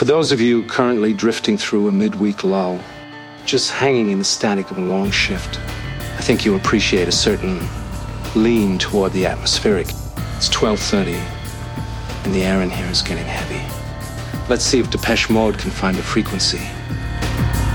For those of you currently drifting through a midweek lull, just hanging in the static of a long shift, I think you appreciate a certain lean toward the atmospheric. It's 12:30, and the air in here is getting heavy. Let's see if Depeche Mode can find a frequency